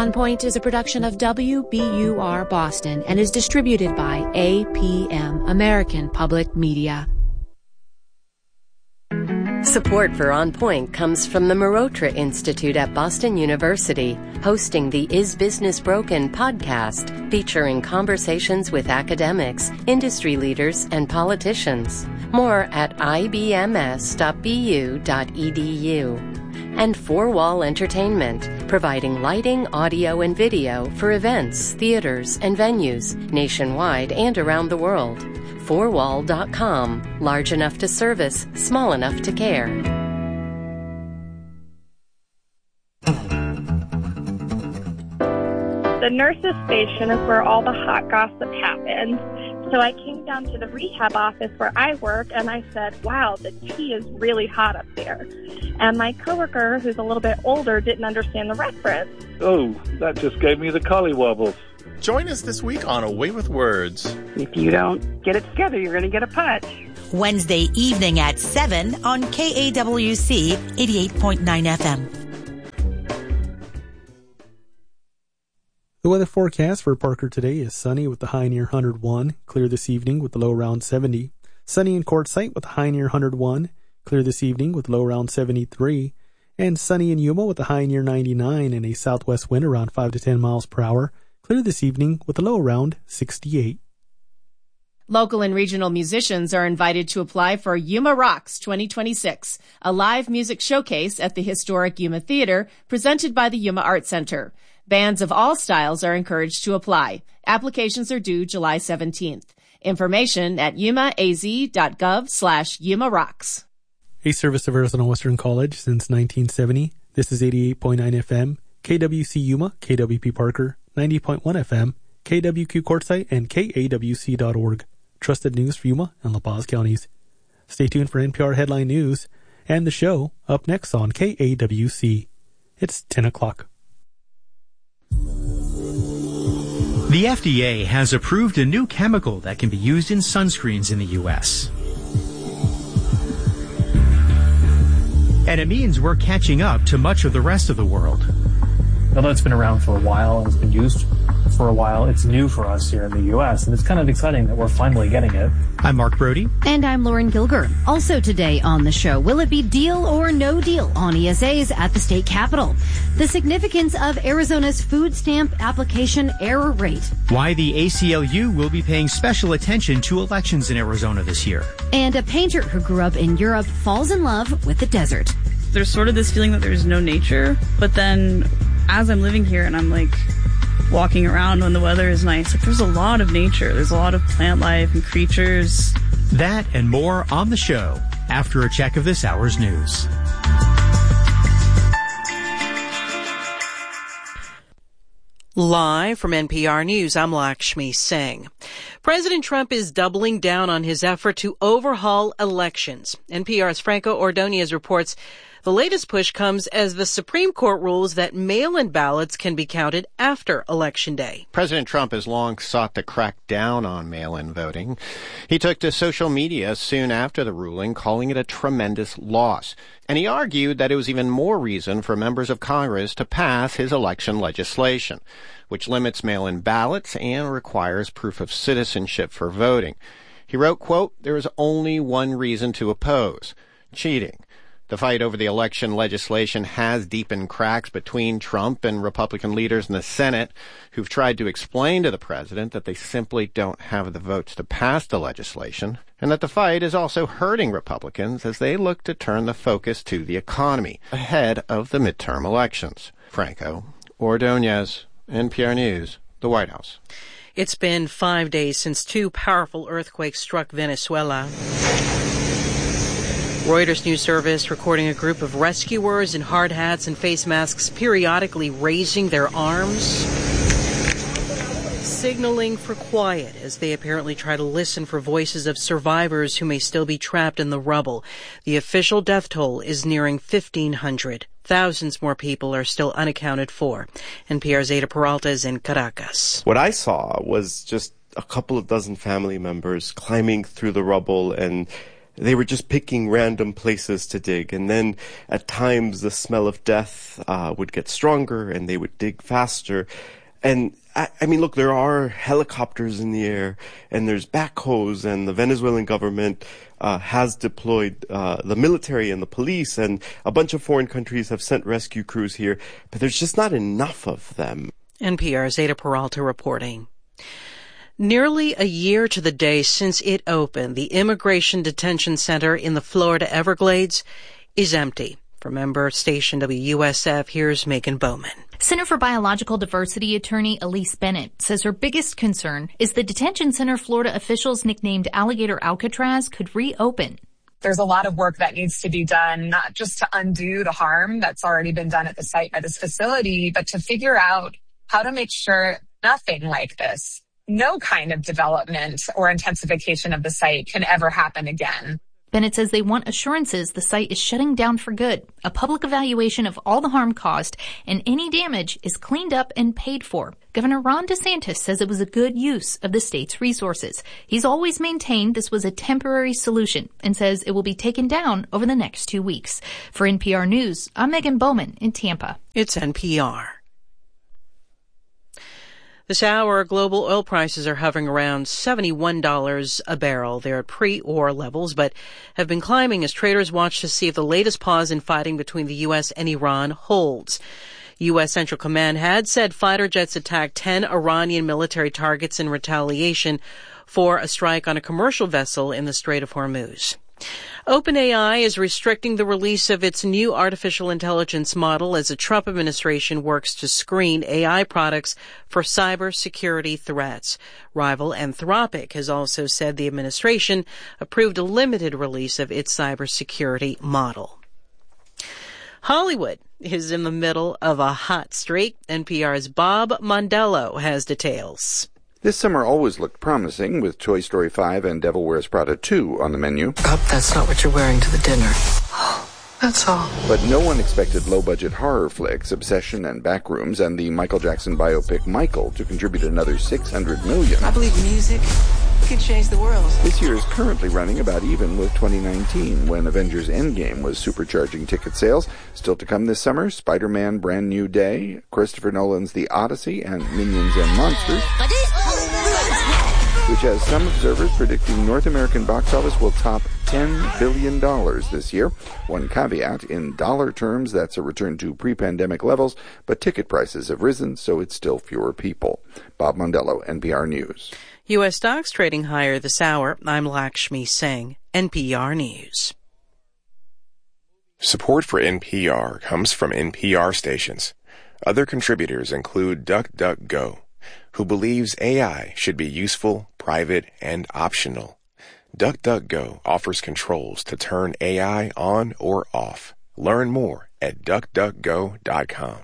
On Point is a production of WBUR Boston and is distributed by APM, American Public Media. Support for On Point comes from the Marotra Institute at Boston University, hosting the Is Business Broken podcast, featuring conversations with academics, industry leaders, and politicians. More at ibms.bu.edu. And Four Wall Entertainment, providing lighting, audio, and video for events, theaters, and venues nationwide and around the world. Fourwall.com, large enough to service, small enough to care. The nurse's station is where all the hot gossip happens. So I came down to the rehab office where I work, and I said, wow, the tea is really hot up there. And my coworker, who's a little bit older, didn't understand the reference. Oh, that just gave me the collywobbles. Join us this week on Away with Words. If you don't get it together, you're going to get a punch. Wednesday evening at 7 on KAWC 88.9 FM. The weather forecast for Parker today is sunny with the high near 101, clear this evening with the low around 70. Sunny in Quartzsite with the high near 101, clear this evening with the low around 73. And sunny in Yuma with the high near 99 and a southwest wind around 5 to 10 miles per hour, clear this evening with a low around 68. Local and regional musicians are invited to apply for Yuma Rocks 2026, a live music showcase at the historic Yuma Theater presented by the Yuma Art Center. Bands of all styles are encouraged to apply. Applications are due July 17th. Information at yumaaz.gov/Yuma Rocks. A service of Arizona Western College since 1970. This is 88.9 FM, KWC Yuma, KWP Parker, 90.1 FM, KWQ Quartzsite, and KAWC.org. Trusted news for Yuma and La Paz counties. Stay tuned for NPR Headline News and the show up next on KAWC. It's 10 o'clock. The FDA has approved a new chemical that can be used in sunscreens in the U.S. And it means we're catching up to much of the rest of the world. Although it's been around for a while and it's been used for a while, it's new for us here in the U.S., and it's kind of exciting that we're finally getting it. I'm Mark Brody. And I'm Lauren Gilger. Also today on the show, will it be deal or no deal on ESAs at the state capitol? The significance of Arizona's food stamp application error rate. Why the ACLU will be paying special attention to elections in Arizona this year. And a painter who grew up in Europe falls in love with the desert. There's sort of this feeling that there's no nature, but then as I'm living here and I'm like walking around when the weather is nice, like there's a lot of nature. There's a lot of plant life and creatures. That and more on the show after a check of this hour's news. Live from NPR News, I'm Lakshmi Singh. President Trump is doubling down on his effort to overhaul elections. NPR's Franco Ordonez reports the latest push comes as the Supreme Court rules that mail-in ballots can be counted after Election Day. President Trump has long sought to crack down on mail-in voting. He took to social media soon after the ruling, calling it a tremendous loss. And he argued that it was even more reason for members of Congress to pass his election legislation, which limits mail-in ballots and requires proof of citizenship for voting. He wrote, quote, "There is only one reason to oppose: cheating." The fight over the election legislation has deepened cracks between Trump and Republican leaders in the Senate, who've tried to explain to the president that they simply don't have the votes to pass the legislation, and that the fight is also hurting Republicans as they look to turn the focus to the economy ahead of the midterm elections. Franco Ordonez, NPR News, the White House. It's been 5 days since two powerful earthquakes struck Venezuela. Reuters News Service recording a group of rescuers in hard hats and face masks periodically raising their arms, signaling for quiet as they apparently try to listen for voices of survivors who may still be trapped in the rubble. The official death toll is nearing 1,500. Thousands more people are still unaccounted for. NPR's Ada Peralta is in Caracas. What I saw was just a couple of dozen family members climbing through the rubble and they were just picking random places to dig. And then at times the smell of death would get stronger and they would dig faster. And I mean, look, there are helicopters in the air and there's backhoes, and the Venezuelan government has deployed the military and the police, and a bunch of foreign countries have sent rescue crews here, but there's just not enough of them. NPR's Zeta Peralta reporting. Nearly a year to the day since it opened, the Immigration Detention Center in the Florida Everglades is empty. From member station WUSF, here's Megan Bowman. Center for Biological Diversity attorney Elise Bennett says her biggest concern is the detention center Florida officials nicknamed Alligator Alcatraz could reopen. There's a lot of work that needs to be done, not just to undo the harm that's already been done at the site by this facility, but to figure out how to make sure nothing like this, no kind of development or intensification of the site can ever happen again. Bennett says they want assurances the site is shutting down for good, a public evaluation of all the harm caused, and any damage is cleaned up and paid for. Governor Ron DeSantis says it was a good use of the state's resources. He's always maintained this was a temporary solution and says it will be taken down over the next 2 weeks. For NPR News, I'm Megan Bowman in Tampa. It's NPR. This hour, global oil prices are hovering around $71 a barrel. They're at pre-war levels, but have been climbing as traders watch to see if the latest pause in fighting between the U.S. and Iran holds. U.S. Central Command had said fighter jets attacked 10 Iranian military targets in retaliation for a strike on a commercial vessel in the Strait of Hormuz. OpenAI is restricting the release of its new artificial intelligence model as the Trump administration works to screen AI products for cybersecurity threats. Rival Anthropic has also said the administration approved a limited release of its cybersecurity model. Hollywood is in the middle of a hot streak. NPR's Bob Mondello has details. This summer always looked promising, with Toy Story 5 and Devil Wears Prada 2 on the menu. Hope that's not what you're wearing to the dinner. That's all. But no one expected low-budget horror flicks, Obsession and Backrooms, and the Michael Jackson biopic Michael to contribute another $600 million. I believe music can change the world. This year is currently running about even with 2019, when Avengers Endgame was supercharging ticket sales. Still to come this summer, Spider-Man Brand New Day, Christopher Nolan's The Odyssey, and Minions and Monsters, which has some observers predicting North American box office will top $10 billion this year. One caveat, in dollar terms, that's a return to pre-pandemic levels, but ticket prices have risen, so it's still fewer people. Bob Mondello, NPR News. U.S. stocks trading higher this hour. I'm Lakshmi Singh, NPR News. Support for NPR comes from NPR stations. Other contributors include DuckDuckGo, who believes AI should be useful, private, and optional. DuckDuckGo offers controls to turn AI on or off. Learn more at DuckDuckGo.com.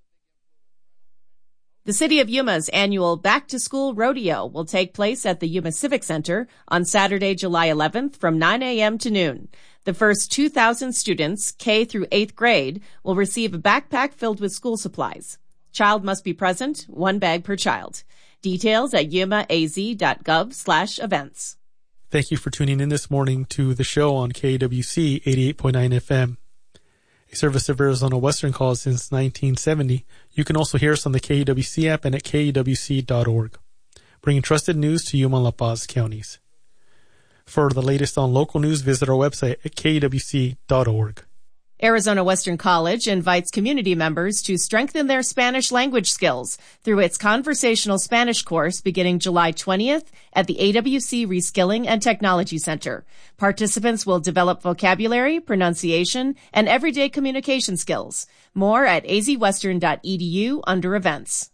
The City of Yuma's annual Back to School Rodeo will take place at the Yuma Civic Center on Saturday, July 11th from 9 a.m. to noon. The first 2,000 students, K through 8th grade, will receive a backpack filled with school supplies. Child must be present, 1 bag per child. Details at yumaaz.gov/events. Thank you for tuning in this morning to the show on KWC 88.9 FM. A service of Arizona Western College since 1970. You can also hear us on the KWC app and at kwc.org, bringing trusted news to Yuma and La Paz counties. For the latest on local news, visit our website at kwc.org. Arizona Western College invites community members to strengthen their Spanish language skills through its conversational Spanish course beginning July 20th at the AWC Reskilling and Technology Center. Participants will develop vocabulary, pronunciation, and everyday communication skills. More at azwestern.edu under events.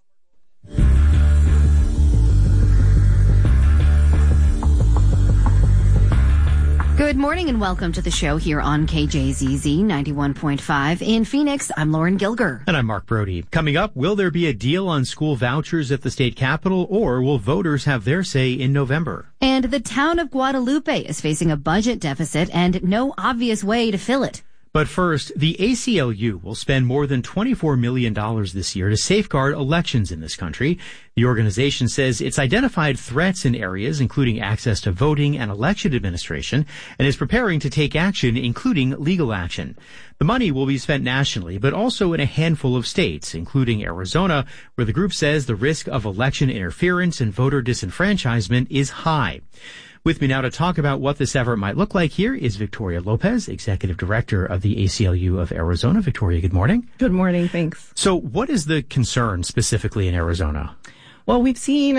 Good morning and welcome to the show here on KJZZ 91.5. In Phoenix, I'm Lauren Gilger. And I'm Mark Brody. Coming up, will there be a deal on school vouchers at the state capitol, or will voters have their say in November? And the town of Guadalupe is facing a budget deficit and no obvious way to fill it. But first, the ACLU will spend more than $24 million this year to safeguard elections in this country. The organization says it's identified threats in areas including access to voting and election administration and is preparing to take action, including legal action. The money will be spent nationally, but also in a handful of states, including Arizona, where the group says the risk of election interference and voter disenfranchisement is high. With me now to talk about what this effort might look like here is Victoria Lopez, Executive Director of the ACLU of Arizona. Victoria, good morning. Good morning, thanks. So what is the concern specifically in Arizona? Well, we've seen,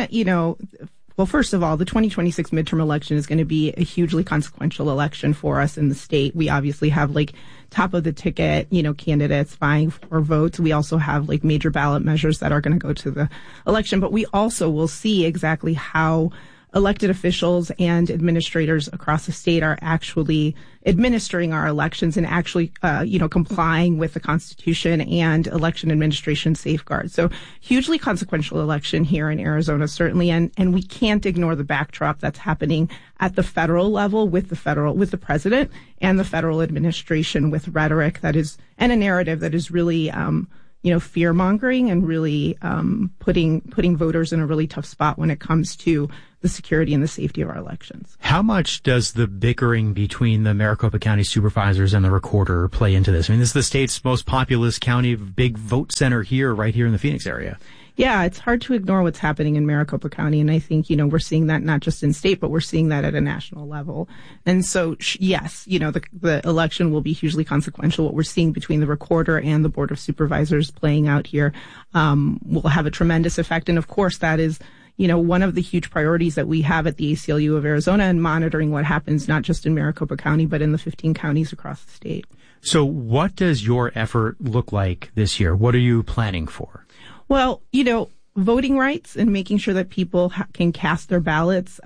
first of all, the 2026 midterm election is going to be a hugely consequential election for us in the state. We obviously have top of the ticket, candidates vying for votes. We also have major ballot measures that are going to go to the election, but we also will see exactly how elected officials and administrators across the state are actually administering our elections and actually, complying with the Constitution and election administration safeguards. So hugely consequential election here in Arizona, certainly. And we can't ignore the backdrop that's happening at the federal level with the president and the federal administration with rhetoric that is, and a narrative that is really, fear mongering and really, putting voters in a really tough spot when it comes to the security and the safety of our elections. How much does the bickering between the Maricopa County supervisors and the recorder play into this? I mean, this is the state's most populous county, big vote center here, right here in the Phoenix area. Yeah, it's hard to ignore what's happening in Maricopa County. And I think, we're seeing that not just in state, but we're seeing that at a national level. And so, yes, the election will be hugely consequential. What we're seeing between the recorder and the Board of Supervisors playing out here will have a tremendous effect. And of course, that is, one of the huge priorities that we have at the ACLU of Arizona and monitoring what happens not just in Maricopa County, but in the 15 counties across the state. So what does your effort look like this year? What are you planning for? Well, voting rights and making sure that people can cast their ballots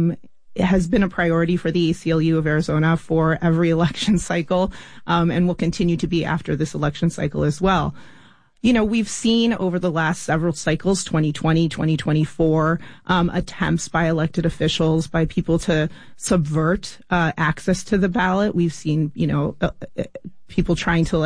has been a priority for the ACLU of Arizona for every election cycle and will continue to be after this election cycle as well. We've seen over the last several cycles, 2020, 2024, attempts by elected officials, by people to subvert access to the ballot. We've seen, people trying to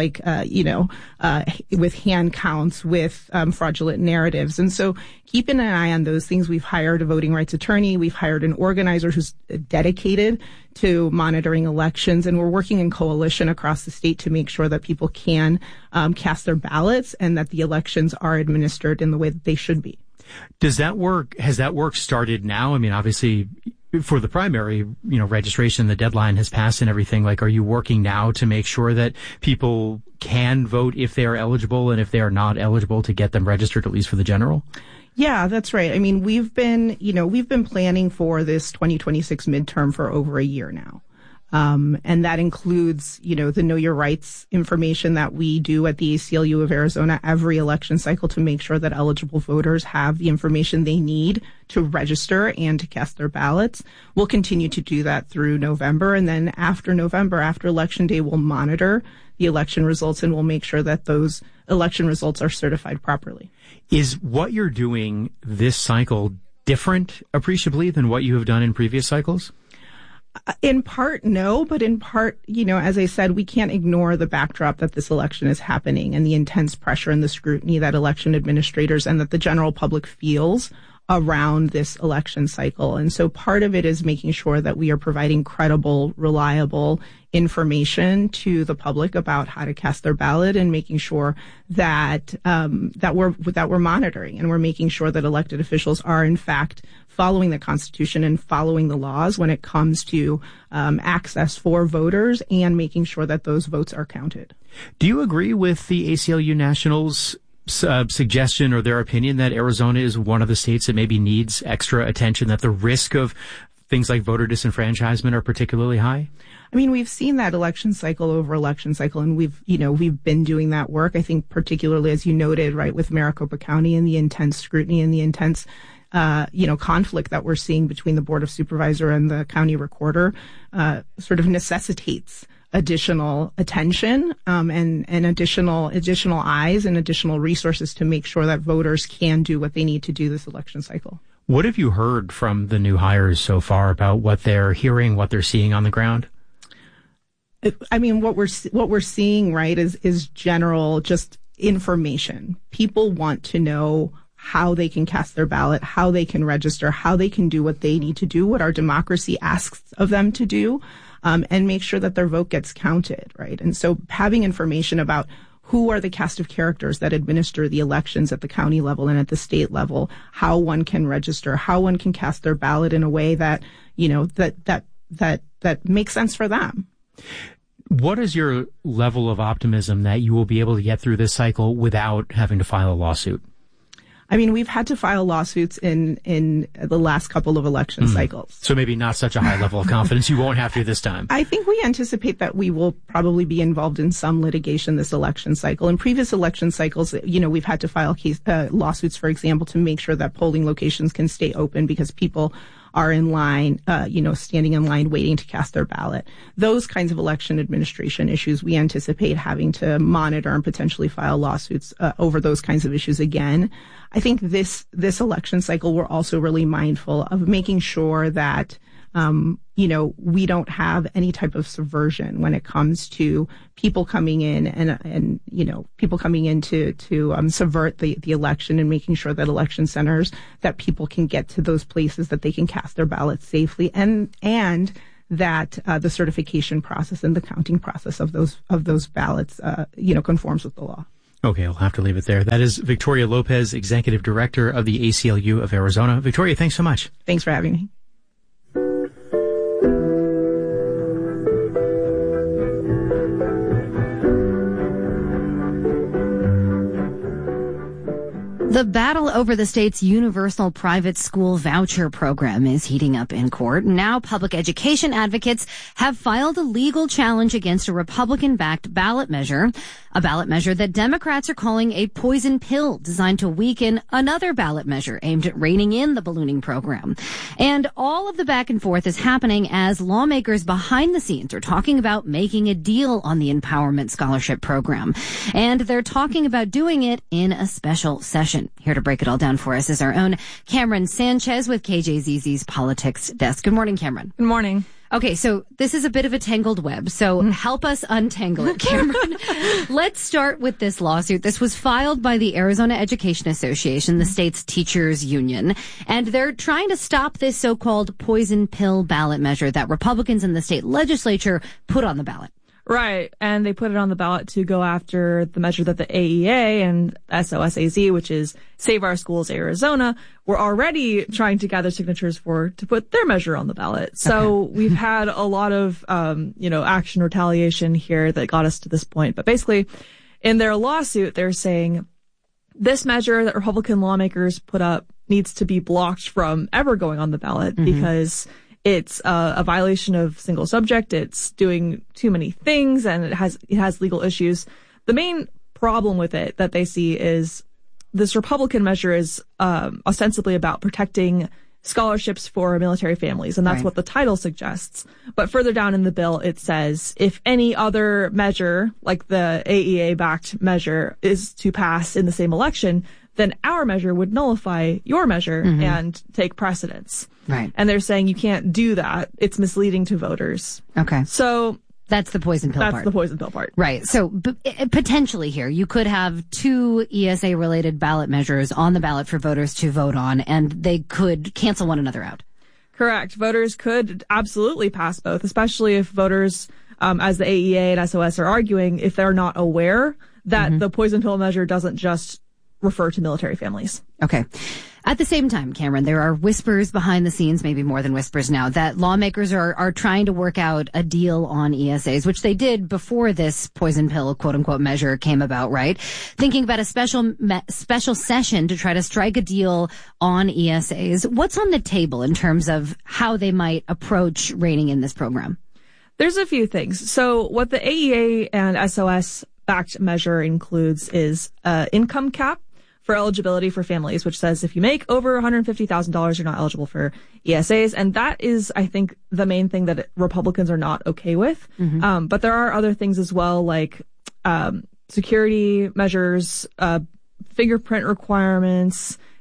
with hand counts, with fraudulent narratives. And so keeping an eye on those things. We've hired a voting rights attorney. We've hired an organizer who's dedicated to monitoring elections. And we're working in coalition across the state to make sure that people can cast their ballots and that the elections are administered in the way that they should be. Does that work? Has that work started now? I mean, obviously, for the primary, registration, the deadline has passed and everything. Are you working now to make sure that people can vote if they are eligible, and if they are not eligible, to get them registered, at least for the general? Yeah, that's right. I mean, we've been planning for this 2026 midterm for over a year now. And that includes, the Know Your Rights information that we do at the ACLU of Arizona every election cycle to make sure that eligible voters have the information they need to register and to cast their ballots. We'll continue to do that through November. And then after November, after Election Day, we'll monitor the election results and we'll make sure that those election results are certified properly. Is what you're doing this cycle different appreciably than what you have done in previous cycles? In part, no, but in part, as I said, we can't ignore the backdrop that this election is happening and the intense pressure and the scrutiny that election administrators and that the general public feels around this election cycle. And so part of it is making sure that we are providing credible, reliable information to the public about how to cast their ballot, and making sure that we're monitoring and we're making sure that elected officials are in fact following the Constitution and following the laws when it comes to access for voters and making sure that those votes are counted. Do you agree with the ACLU Nationals suggestion or their opinion that Arizona is one of the states that maybe needs extra attention, that the risk of things like voter disenfranchisement are particularly high? I mean, we've seen that election cycle over election cycle, and we've been doing that work. I think particularly, as you noted, right, with Maricopa County and the intense scrutiny and the intense conflict that we're seeing between the Board of Supervisor and the county recorder, sort of necessitates additional attention, and additional eyes and additional resources to make sure that voters can do what they need to do this election cycle. What have you heard from the new hires so far about what they're hearing, what they're seeing on the ground? I mean, what we're seeing, right, is general just information. People want to know how they can cast their ballot, how they can register, how they can do what they need to do, what our democracy asks of them to do, and make sure that their vote gets counted, right? And so having information about who are the cast of characters that administer the elections at the county level and at the state level, how one can register, how one can cast their ballot in a way that, you know, that makes sense for them. What is your level of optimism that you will be able to get through this cycle without having to file a lawsuit? I mean, we've had to file lawsuits in the last couple of election cycles. So maybe not such a high level of confidence. You won't have to this time. I think we anticipate that we will probably be involved in some litigation this election cycle. In previous election cycles, you know, we've had to file lawsuits, for example, to make sure that polling locations can stay open because people are in line, standing in line waiting to cast their ballot. Those kinds of election administration issues, we anticipate having to monitor and potentially file lawsuits over those kinds of issues again. I think this election cycle, we're also really mindful of making sure that, we don't have any type of subversion when it comes to people coming in and people coming in to subvert the election, and making sure that election centers, that people can get to those places that they can cast their ballots safely, and that the certification process and the counting process of those ballots, conforms with the law. Okay, I'll have to leave it there. That is Victoria Lopez, Executive Director of the ACLU of Arizona. Victoria, thanks so much. Thanks for having me. The battle over the state's universal private school voucher program is heating up in court. Now public education advocates have filed a legal challenge against a Republican-backed ballot measure, a ballot measure that Democrats are calling a poison pill designed to weaken another ballot measure aimed at reining in the ballooning program. And all of the back and forth is happening as lawmakers behind the scenes are talking about making a deal on the Empowerment Scholarship Program. And they're talking about doing it in a special session. Here to break it all down for us is our own Cameron Sanchez with KJZZ's Politics Desk. Good morning, Cameron. Good morning. Okay, so this is a bit of a tangled web, so help us untangle it, Cameron. Let's start with this lawsuit. This was filed by the Arizona Education Association, the state's teachers union, and they're trying to stop this so-called poison pill ballot measure that Republicans in the state legislature put on the ballot. Right, and they put it on the ballot to go after the measure that the AEA and SOSAZ, which is Save Our Schools Arizona, were already trying to gather signatures to put their measure on the ballot. So we've had a lot of, action retaliation here that got us to this point. But basically, in their lawsuit, they're saying this measure that Republican lawmakers put up needs to be blocked from ever going on the ballot because it's a violation of single subject. It's doing too many things, and it has legal issues. The main problem with it that they see is this Republican measure is ostensibly about protecting scholarships for military families, and that's what the title suggests. But further down in the bill, it says if any other measure, like the AEA-backed measure, is to pass in the same election, then our measure would nullify your measure and take precedence. Right. And they're saying you can't do that. It's misleading to voters. Okay. So that's the poison pill part. That's the poison pill part. Right. So potentially here, you could have two ESA-related ballot measures on the ballot for voters to vote on, and they could cancel one another out. Correct. Voters could absolutely pass both, especially if voters, as the AEA and SOS are arguing, if they're not aware that the poison pill measure doesn't just refer to military families. Okay. At the same time, Cameron, there are whispers behind the scenes, maybe more than whispers now, that lawmakers are trying to work out a deal on ESAs, which they did before this poison pill, quote unquote, measure came about, right? Thinking about a special session to try to strike a deal on ESAs. What's on the table in terms of how they might approach reining in this program? There's a few things. So what the AEA and SOS backed measure includes is income cap for eligibility for families, which says if you make over $150,000, you're not eligible for ESAs. And that is, I think, the main thing that Republicans are not okay with. But there are other things as well, like security measures, fingerprint requirements,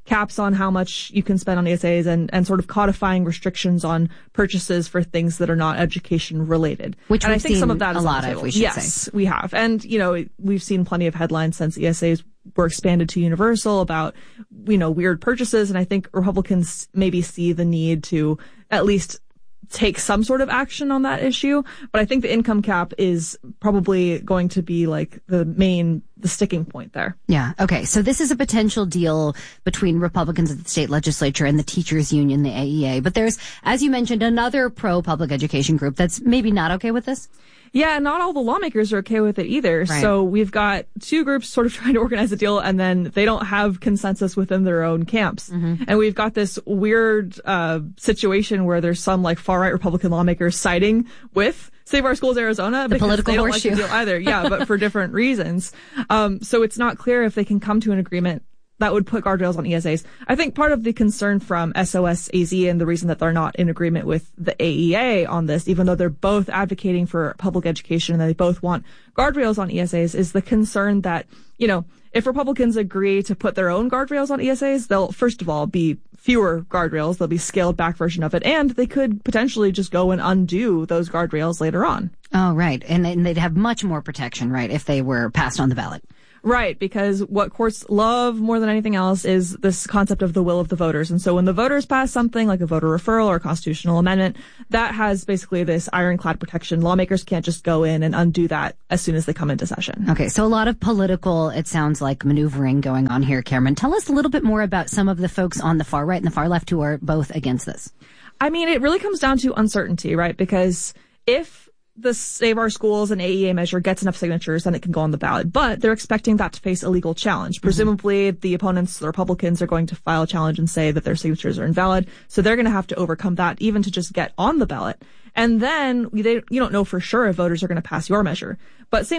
caps on how much you can spend on ESAs and sort of codifying restrictions on purchases for things that are not education related. Which and we've I think seen some of that a is lot on the of, table. we should yes, say. we have. And, we've seen plenty of headlines since ESAs were expanded to universal about, weird purchases. And I think Republicans maybe see the need to at least take some sort of action on that issue. But I think the income cap is probably going to be like the sticking point there. Yeah. Okay. So this is a potential deal between Republicans at the state legislature and the teachers union, the AEA. But there's, as you mentioned, another pro-public education group that's maybe not okay with this. Yeah, not all the lawmakers are okay with it either. Right. So we've got two groups sort of trying to organize a deal, and then they don't have consensus within their own camps. Mm-hmm. And we've got this weird situation where there's some like far-right Republican lawmakers siding with Save Our Schools Arizona the because political they don't horseshoe. like the deal either. Yeah, but for different reasons. So it's not clear if they can come to an agreement that would put guardrails on ESAs. I think part of the concern from SOS-AZ and the reason that they're not in agreement with the AEA on this, even though they're both advocating for public education and they both want guardrails on ESAs, is the concern that, if Republicans agree to put their own guardrails on ESAs, they'll, first of all, be fewer guardrails. They'll be scaled back version of it. And they could potentially just go and undo those guardrails later on. Oh, right. And they'd have much more protection, right, if they were passed on the ballot. Right, because what courts love more than anything else is this concept of the will of the voters. And so when the voters pass something like a voter referral or a constitutional amendment, that has basically this ironclad protection. Lawmakers can't just go in and undo that as soon as they come into session. Okay, so a lot of political, it sounds like, maneuvering going on here, Cameron. Tell us a little bit more about some of the folks on the far right and the far left who are both against this. I mean, it really comes down to uncertainty, right? Because if the Save Our Schools and AEA measure gets enough signatures, then it can go on the ballot. But they're expecting that to face a legal challenge. Presumably, the opponents, the Republicans, are going to file a challenge and say that their signatures are invalid. So they're going to have to overcome that even to just get on the ballot. And then you don't know for sure if voters are going to pass your measure. But same